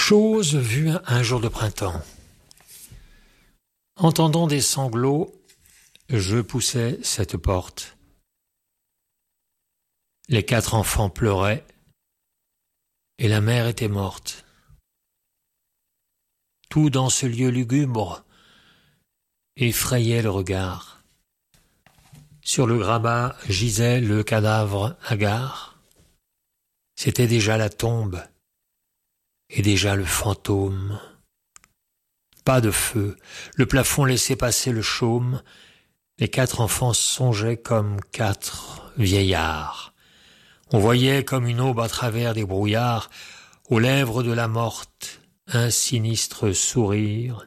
Chose vue un jour de printemps. Entendant des sanglots, je poussai cette porte. Les 4 enfants pleuraient, et la mère était morte. Tout dans ce lieu lugubre effrayait le regard. Sur le grabat gisait le cadavre hagard. C'était déjà la tombe, et déjà le fantôme. Pas de feu, le plafond laissait passer le chaume. Les 4 enfants songeaient comme 4 vieillards. On voyait comme une aube à travers des brouillards, aux lèvres de la morte, un sinistre sourire.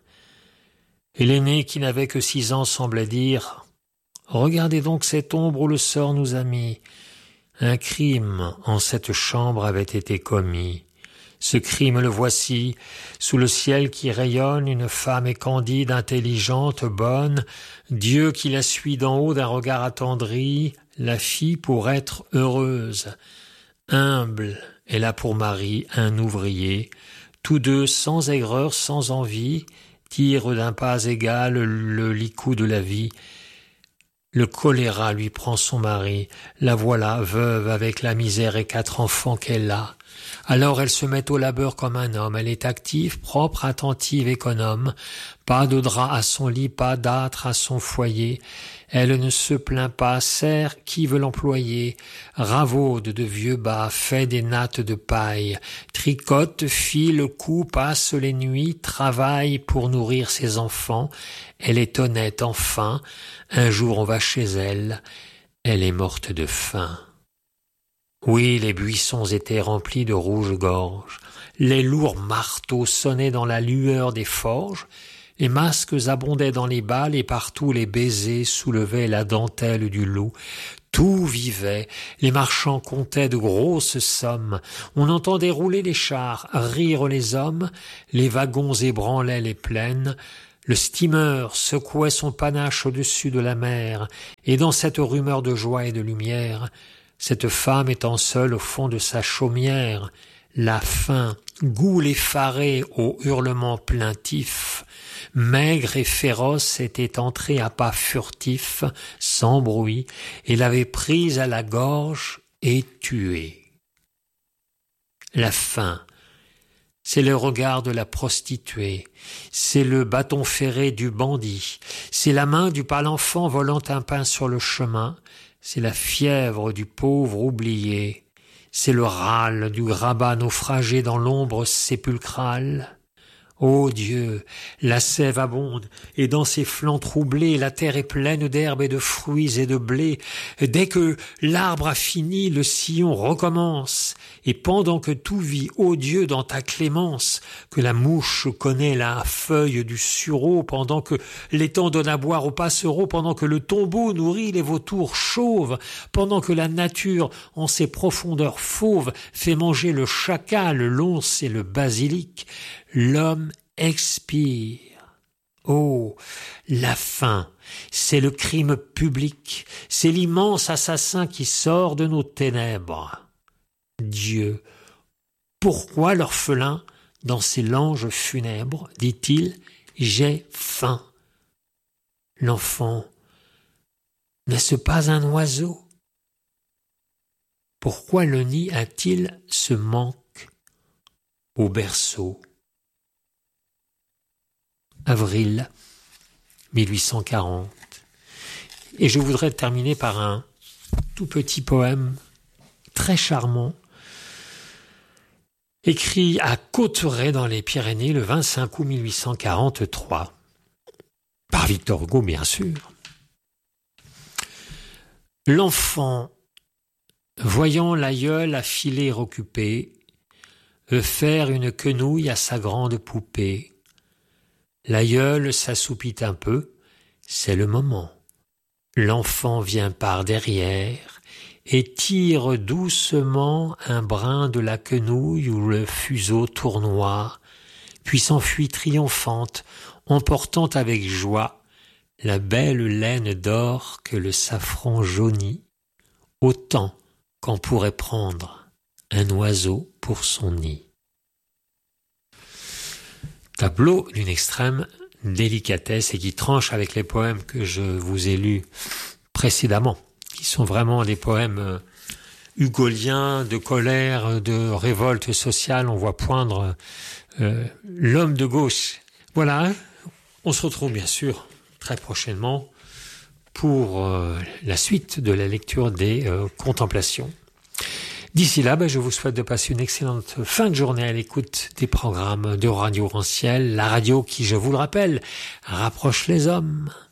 Et l'aîné, qui n'avait que 6 ans, semblait dire « Regardez donc cette ombre où le sort nous a mis. Un crime en cette chambre avait été commis. Ce crime le voici, sous le ciel qui rayonne, une femme est candide, intelligente, bonne. Dieu qui la suit d'en haut d'un regard attendri, la fit pour être heureuse. Humble, elle a pour mari un ouvrier. Tous deux, sans aigreur, sans envie, tirent d'un pas égal le licou de la vie. Le choléra lui prend son mari. La voilà, veuve, avec la misère et 4 enfants qu'elle a. Alors elle se met au labeur comme un homme. Elle est active, propre, attentive, économe. Pas de drap à son lit, pas d'âtre à son foyer. Elle ne se plaint pas, sert qui veut l'employer. Ravaude de vieux bas, fait des nattes de paille. Tricote, file, coud, passe les nuits, travaille pour nourrir ses enfants. Elle est honnête, enfin. Un jour on va chez elle. Elle est morte de faim. Oui, les buissons étaient remplis de rouge-gorge. Les lourds marteaux sonnaient dans la lueur des forges. Les masques abondaient dans les balles et partout les baisers soulevaient la dentelle du loup. Tout vivait, les marchands comptaient de grosses sommes. On entendait rouler les chars, rire les hommes. Les wagons ébranlaient les plaines. Le steamer secouait son panache au-dessus de la mer. Et dans cette rumeur de joie et de lumière, cette femme étant seule au fond de sa chaumière, la faim, goule effarée aux hurlements plaintifs, maigre et féroce était entrée à pas furtifs, sans bruit, et l'avait prise à la gorge et tuée. La faim, c'est le regard de la prostituée, c'est le bâton ferré du bandit, c'est la main du pâle enfant volant un pain sur le chemin, c'est la fièvre du pauvre oublié, c'est le râle du grabat naufragé dans l'ombre sépulcrale. Ô Dieu, la sève abonde, et dans ses flancs troublés, la terre est pleine d'herbes et de fruits et de blé. Dès que l'arbre a fini, le sillon recommence, et pendant que tout vit, ô Dieu, dans ta clémence, que la mouche connaît la feuille du sureau, pendant que l'étang donne à boire aux passereaux, pendant que le tombeau nourrit les vautours chauves, pendant que la nature, en ses profondeurs fauves, fait manger le chacal, l'once et le basilic, l'homme expire. Oh, la faim, c'est le crime public, c'est l'immense assassin qui sort de nos ténèbres. Dieu, pourquoi l'orphelin, dans ses langes funèbres, dit-il, j'ai faim? L'enfant, n'est-ce pas un oiseau? Pourquoi le nid a-t-il ce manque au berceau? Avril 1840. Et je voudrais terminer par un tout petit poème très charmant, écrit à Cauterets dans les Pyrénées le 25 août 1843, par Victor Hugo bien sûr. L'enfant, voyant l'aïeul à filer occupé, veut faire une quenouille à sa grande poupée. L'aïeul s'assoupit un peu, c'est le moment. L'enfant vient par derrière et tire doucement un brin de la quenouille où le fuseau tournoie, puis s'enfuit triomphante, emportant avec joie la belle laine d'or que le safran jaunit, autant qu'en pourrait prendre un oiseau pour son nid. tableau d'une extrême délicatesse et qui tranche avec les poèmes que je vous ai lus précédemment, qui sont vraiment des poèmes hugoliens, de colère, de révolte sociale. On voit poindre l'homme de gauche. Voilà, on se retrouve bien sûr très prochainement pour la suite de la lecture des Contemplations. D'ici là, je vous souhaite de passer une excellente fin de journée à l'écoute des programmes de Radio Rancière, la radio qui, je vous le rappelle, rapproche les hommes.